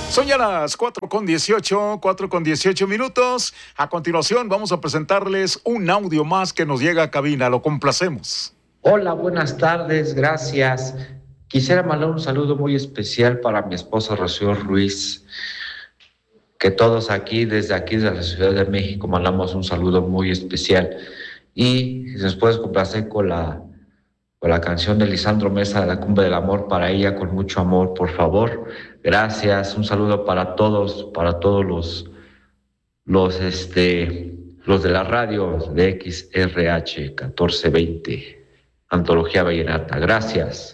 Son ya las 4:18 minutos. A continuación vamos a presentarles un audio más que nos llega a cabina. Lo complacemos. Hola, buenas tardes, gracias. Quisiera mandar un saludo muy especial para mi esposa Rocío Ruiz, que todos desde la Ciudad de México, mandamos un saludo muy especial. Y si nos puedes complacer con la canción de Lisandro Mesa, La Cumbre del Amor, para ella, con mucho amor, por favor. Gracias, un saludo para todos los de la radio de XRH 1420, Antología Vallenata. Gracias.